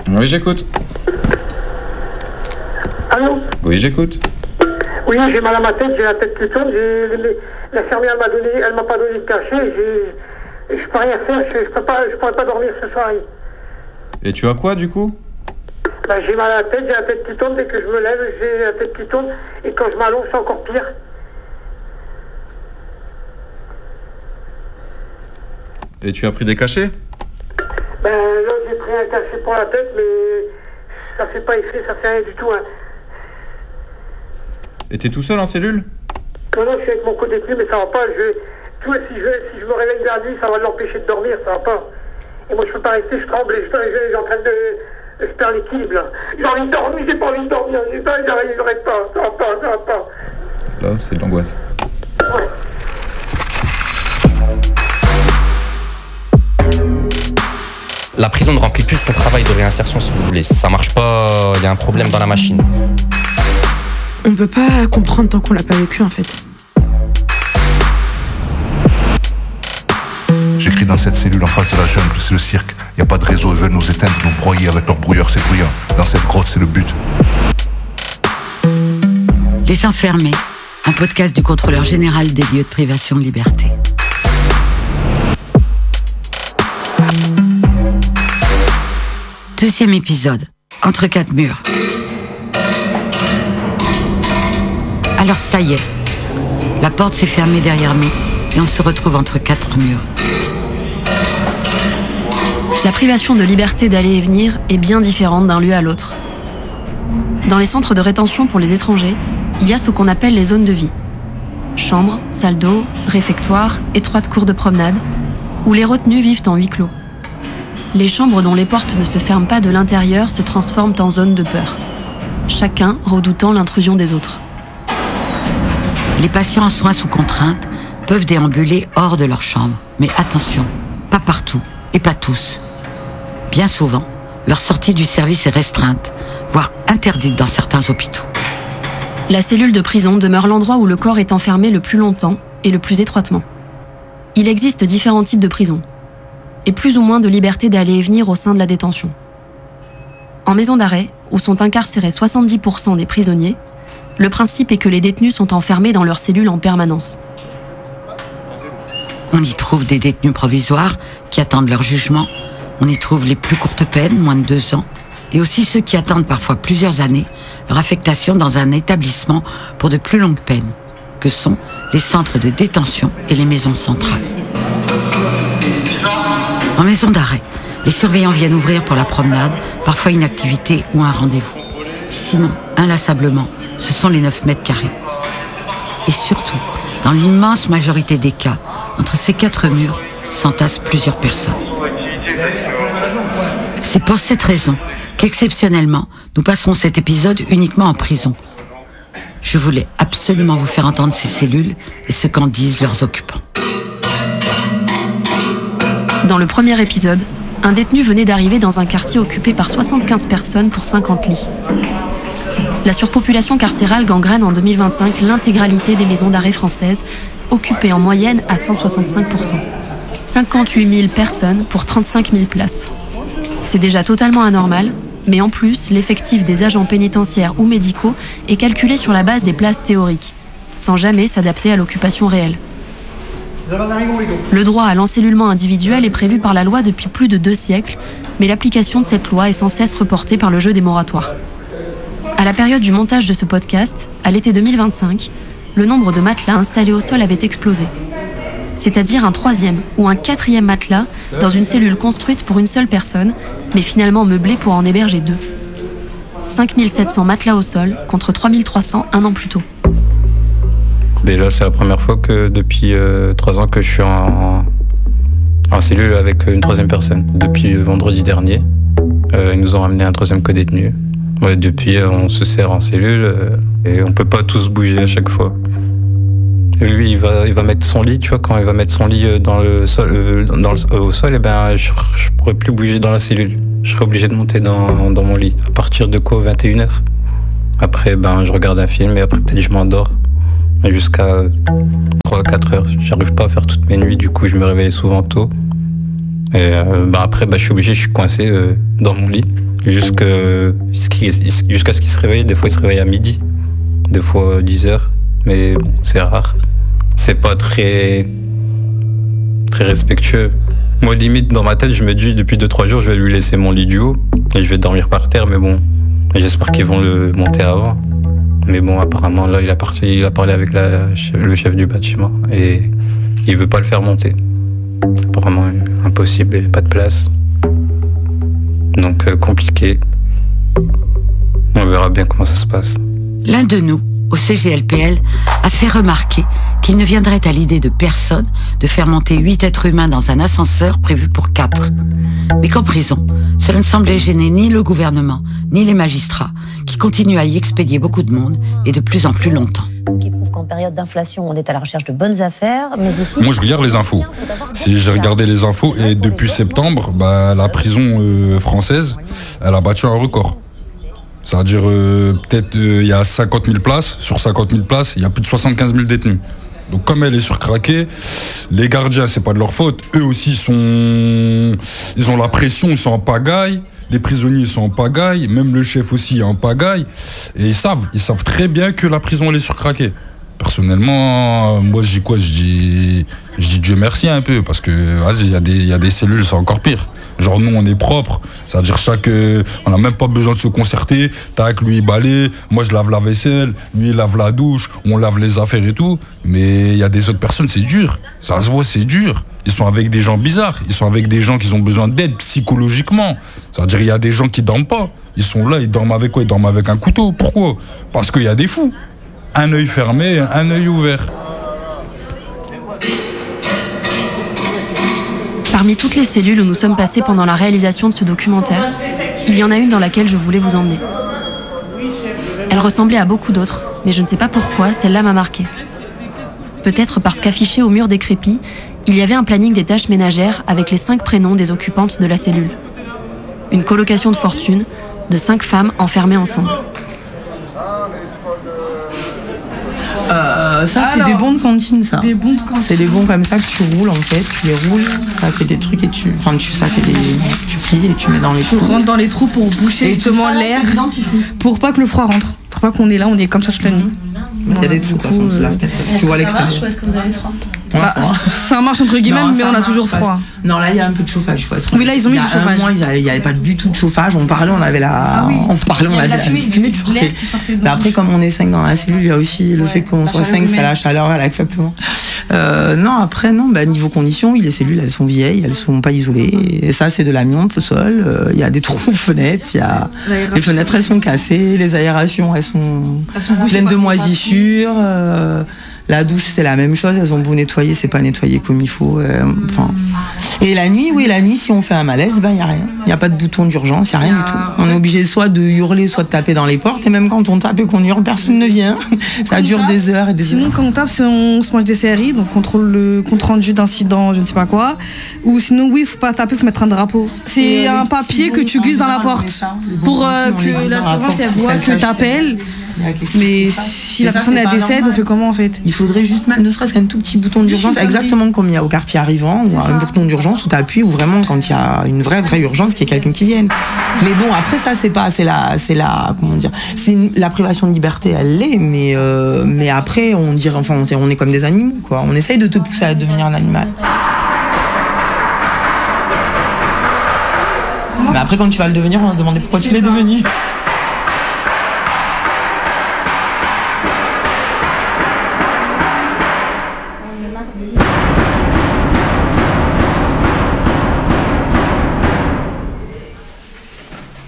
Oui, j'écoute. Allô? Oui, j'écoute. Oui, j'ai mal à ma tête, j'ai la tête qui tourne, l'infirmière elle m'a pas donné de cachet, je peux rien faire, je pourrais pas dormir ce soir. Et tu as quoi du coup? Ben, j'ai mal à la tête, j'ai la tête qui tourne, dès que je me lève, j'ai la tête qui tourne, et quand je m'allonge, c'est encore pire. Et tu as pris des cachets? Ben là, j'ai pris un cachet pour la tête, mais ça fait pas effet, ça fait rien du tout. Hein. Et t'es tout seul en cellule? Non, je suis avec mon co-détenu, mais ça va pas. Si je me réveille la nuit, ça va l'empêcher de dormir, ça va pas. Et moi, je peux pas rester, je tremble, je suis en train de perdre l'équilibre. Là. J'ai envie de dormir, j'ai pas envie de dormir, j'arrête pas, ça va pas. Là, c'est de l'angoisse. Ouais. La prison ne remplit plus son travail de réinsertion, si vous voulez. Ça marche pas, il y a un problème dans la machine. On peut pas comprendre tant qu'on l'a pas vécu, en fait. J'écris dans cette cellule en face de la jungle, c'est le cirque. Y a pas de réseau, ils veulent nous éteindre, nous broyer avec leur brouilleur, c'est bruyant. Dans cette grotte, c'est le but. Les Enfermés, un podcast du contrôleur général des lieux de privation de liberté. Deuxième épisode, entre quatre murs. Alors ça y est, la porte s'est fermée derrière nous et on se retrouve entre quatre murs. La privation de liberté d'aller et venir est bien différente d'un lieu à l'autre. Dans les centres de rétention pour les étrangers, il y a ce qu'on appelle les zones de vie. Chambres, salles d'eau, réfectoires, étroites cours de promenade, où les retenus vivent en huis clos. Les chambres dont les portes ne se ferment pas de l'intérieur se transforment en zones de peur, chacun redoutant l'intrusion des autres. Les patients en soins sous contrainte peuvent déambuler hors de leur chambre. Mais attention, pas partout et pas tous. Bien souvent, leur sortie du service est restreinte, voire interdite dans certains hôpitaux. La cellule de prison demeure l'endroit où le corps est enfermé le plus longtemps et le plus étroitement. Il existe différents types de prisons, et plus ou moins de liberté d'aller et venir au sein de la détention. En maison d'arrêt, où sont incarcérés 70% des prisonniers, le principe est que les détenus sont enfermés dans leur cellule en permanence. On y trouve des détenus provisoires qui attendent leur jugement. On y trouve les plus courtes peines, moins de 2 ans, et aussi ceux qui attendent parfois plusieurs années leur affectation dans un établissement pour de plus longues peines, que sont les centres de détention et les maisons centrales. En maison d'arrêt, les surveillants viennent ouvrir pour la promenade, parfois une activité ou un rendez-vous. Sinon, inlassablement, ce sont les 9 mètres carrés. Et surtout, dans l'immense majorité des cas, entre ces 4 murs, s'entassent plusieurs personnes. C'est pour cette raison qu'exceptionnellement, nous passerons cet épisode uniquement en prison. Je voulais absolument vous faire entendre ces cellules et ce qu'en disent leurs occupants. Dans le premier épisode, un détenu venait d'arriver dans un quartier occupé par 75 personnes pour 50 lits. La surpopulation carcérale gangrène en 2025 l'intégralité des maisons d'arrêt françaises, occupées en moyenne à 165%. 58 000 personnes pour 35 000 places. C'est déjà totalement anormal, mais en plus, l'effectif des agents pénitentiaires ou médicaux est calculé sur la base des places théoriques, sans jamais s'adapter à l'occupation réelle. Le droit à l'encellulement individuel est prévu par la loi depuis plus de 2 siècles, mais l'application de cette loi est sans cesse reportée par le jeu des moratoires. À la période du montage de ce podcast, à l'été 2025, le nombre de matelas installés au sol avait explosé. C'est-à-dire un 3e ou un 4e matelas dans une cellule construite pour une seule personne, mais finalement meublée pour en héberger 2. 5 700 matelas au sol contre 3 300 un an plus tôt. Mais là, c'est la première fois que depuis 3 ans que je suis en cellule avec une 3e personne. Depuis vendredi dernier, ils nous ont ramené un 3e co-détenu. Ouais, depuis, on se serre en cellule et on peut pas tous bouger à chaque fois. Et lui, il va mettre son lit, tu vois, quand il va mettre son lit dans le sol, au sol, et ben, je pourrais plus bouger dans la cellule. Je serais obligé de monter dans mon lit. À partir de quoi, 21h. Après, ben, je regarde un film et après, peut-être je m'endors. Jusqu'à 3-4 heures. J'arrive pas à faire toutes mes nuits, du coup, je me réveille souvent tôt. Et ben, après, ben, je suis obligé, je suis coincé dans mon lit. jusqu'à ce qu'il se réveille. Des fois, il se réveille à midi, des fois 10h, mais bon, c'est rare. C'est pas très respectueux. Moi, limite, dans ma tête, je me dis, depuis 2-3 jours, je vais lui laisser mon lit du haut et je vais dormir par terre, mais bon, j'espère qu'ils vont le monter avant. Mais bon, apparemment, là, il a parlé avec le chef du bâtiment et il veut pas le faire monter. Apparemment, impossible, il n'y a pas de place. Donc, compliqué. On verra bien comment ça se passe. L'un de nous, au CGLPL, a fait remarquer qu'il ne viendrait à l'idée de personne de faire monter 8 êtres humains dans un ascenseur prévu pour 4. Mais qu'en prison, cela ne semblait gêner ni le gouvernement, ni les magistrats, qui continuent à y expédier beaucoup de monde et de plus en plus longtemps. Ce qui prouve qu'en période d'inflation, on est à la recherche de bonnes affaires, mais aussi... Moi, je regarde les infos. Si j'ai regardé les infos, et depuis septembre, la prison française, elle a battu un record. C'est-à-dire, peut-être, il y a 50 000 places. Sur 50 000 places, il y a plus de 75 000 détenus. Donc, comme elle est surcraquée, les gardiens, c'est pas de leur faute. Eux aussi, ils ont la pression, ils sont en pagaille. Les prisonniers sont en pagaille. Même le chef aussi est en pagaille. Et ils savent très bien que la prison, elle est surcraquée. Personnellement, moi, je dis quoi ? Je dis Dieu merci un peu, parce que, vas-y, il y a des cellules, c'est encore pire. Genre, nous, on est propre. C'est-à-dire, on n'a même pas besoin de se concerter. Tac, lui, il balaye. Moi, je lave la vaisselle. Lui, il lave la douche. On lave les affaires et tout. Mais il y a des autres personnes, c'est dur. Ça se voit, c'est dur. Ils sont avec des gens bizarres. Ils sont avec des gens qui ont besoin d'aide psychologiquement. C'est-à-dire, il y a des gens qui dorment pas. Ils sont là, ils dorment avec quoi ? Ils dorment avec un couteau. Pourquoi ? Parce qu'il y a des fous. Un œil fermé, un œil ouvert. Parmi toutes les cellules où nous sommes passés pendant la réalisation de ce documentaire, il y en a une dans laquelle je voulais vous emmener. Elle ressemblait à beaucoup d'autres, mais je ne sais pas pourquoi, celle-là m'a marquée. Peut-être parce qu'affiché au mur décrépit, il y avait un planning des tâches ménagères avec les 5 prénoms des occupantes de la cellule. Une colocation de fortune de 5 femmes enfermées ensemble. Ça, c'est des bons de cantine, ça. Des bons de cantine. C'est des bons comme ça que tu roules, en fait. Tu les roules, ça fait des trucs et tu plies et tu mets dans les trous. Tu rentres dans les trous pour boucher justement l'air, pour pas que le froid rentre. Pour pas qu'on est là, on est comme ça toute la nuit. Il y a des trous, de toute façon, tu vois l'extérieur. Est-ce que vous avez froid ? Ça marche entre guillemets, mais on a toujours froid. Non, là, il y a un peu de chauffage, il faut être. Oui, là, ils ont mis du chauffage. Il n'y avait pas du tout de chauffage. On parlait, on avait la fumée qui sortait. Mais après, comme on est 5 dans la cellule, il y a aussi le fait qu'on soit 5, c'est la chaleur, voilà, exactement. Niveau conditions, les cellules, elles sont vieilles, elles sont pas isolées. Et ça, c'est de l'amiante, le sol. Il y a des trous fenêtres, les fenêtres, elles sont cassées, les aérations, elles sont pleines de moisissures. La douche, c'est la même chose. Elles ont beau nettoyer, c'est pas nettoyé comme il faut. Et la nuit, si on fait un malaise, il y a rien. Il y a pas de bouton d'urgence, il y a rien du tout. On est obligé soit de hurler, soit de taper dans les portes. Et même quand on tape et qu'on hurle, personne ne vient. Ça dure des heures et des heures. Sinon, quand on tape, on se mange des séries, donc contrôle le compte rendu d'incident, je ne sais pas quoi. Ou sinon, faut pas taper, faut mettre un drapeau. C'est un papier que tu glisses dans la porte pour que la servante voit que t'appelles. Mais si la personne décède, on fait comment en fait ? Il faudrait juste mettre ne serait-ce qu'un tout petit bouton d'urgence, exactement comme il y a au quartier arrivant, ou un bouton d'urgence où tu appuies, ou vraiment quand il y a une vraie urgence, qu'il y ait quelqu'un qui vienne. Mais bon, après ça, c'est la privation de liberté, elle l'est, mais après, on est comme des animaux, quoi. On essaye de te pousser à devenir un animal. Mais après, quand tu vas le devenir, on va se demander pourquoi tu l'es devenu.